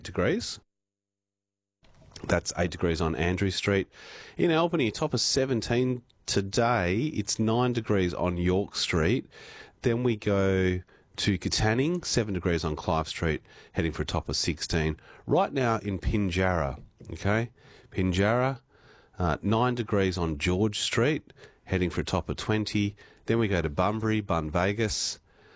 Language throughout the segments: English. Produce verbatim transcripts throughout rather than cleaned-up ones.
degrees. That's eight degrees on Andrew Street. In Albany, a top of seventeen today. It's nine degrees on York Street. Then we go to Katanning, seven degrees on Clive Street, heading for a top of sixteen. Right now in Pinjarra, okay? Pinjarra, uh, nine degrees on George Street, heading for a top of twenty. Then we go to Bunbury, Bun Vegas.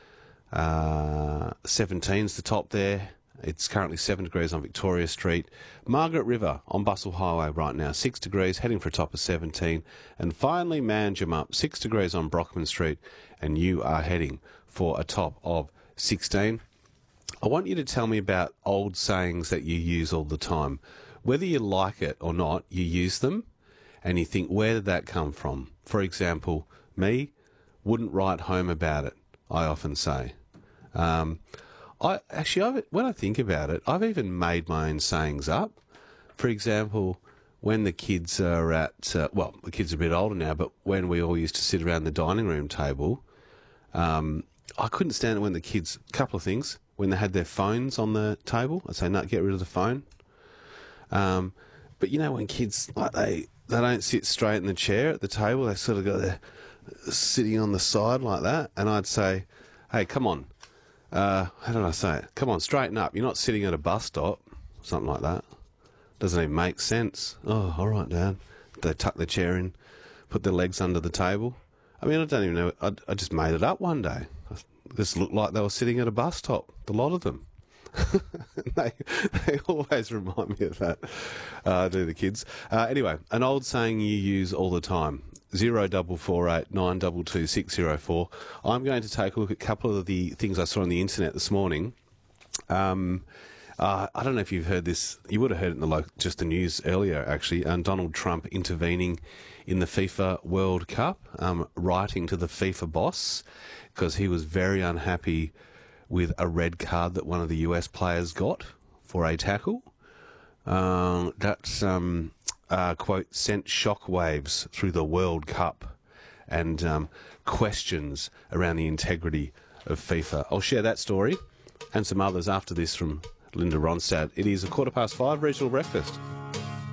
Uh, seventeen's the top there. It's currently seven degrees on Victoria Street. Margaret River on Bustle Highway right now, six degrees, heading for a top of seventeen. And finally, Manjimup, six degrees on Brockman Street, and you are heading for a top of sixteen. I want you to tell me about old sayings that you use all the time. Whether you like it or not, you use them, and you think, where did that come from? For example, me, wouldn't write home about it, I often say. Um... I actually, I've, when I think about it, I've even made my own sayings up. For example, when the kids are at, uh, well, the kids are a bit older now, but when we all used to sit around the dining room table, um, I couldn't stand it when the kids, a couple of things, when they had their phones on the table, I'd say, no, get rid of the phone. Um, but you know, when kids, like they, they don't sit straight in the chair at the table, they sort of go there sitting on the side like that, and I'd say, hey, come on. Uh, how did I say it? Come on, straighten up. You're not sitting at a bus stop. Something like that. Doesn't even make sense. Oh, all right, Dad. They tuck the chair in, put their legs under the table. I mean, I don't even know. I, I just made it up one day. It just looked like they were sitting at a bus stop, the lot of them. they, they always remind me of that, uh, do the kids. Uh, anyway, an old saying you use all the time. Zero double four eight nine double two six zero four. I'm going to take a look at a couple of the things I saw on the internet this morning. Um, uh, I don't know if you've heard this. You would have heard it in the lo- just the news earlier, actually. Um, Donald Trump intervening in the FIFA World Cup, um, writing to the FIFA boss because he was very unhappy with a red card that one of the U S players got for a tackle. Um, that's um, uh, quote sent shockwaves through the World Cup and um, questions around the integrity of FIFA. I'll share that story and some others after this from Linda Ronstadt. It is a quarter past five, Regional Breakfast.